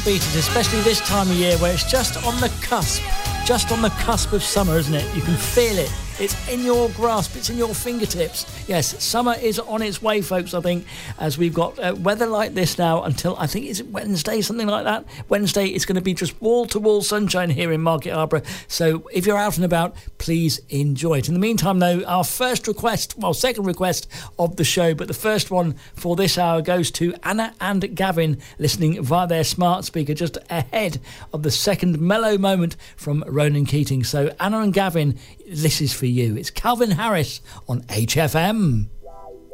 beat it, especially this time of year where it's just on the cusp of summer, isn't it? You can feel it. It's in your grasp, it's in your fingertips. Yes, summer is on its way, folks, I think, as we've got weather like this now until, I think it's Wednesday, something like that. Wednesday, it's going to be just wall-to-wall sunshine here in Market Harborough. So if you're out and about, please enjoy it. In the meantime, though, our second request of the show, but the first one for this hour goes to Anna and Gavin, listening via their smart speaker just ahead of the second mellow moment from Ronan Keating. So Anna and Gavin, this is for you. It's Calvin Harris on HFM.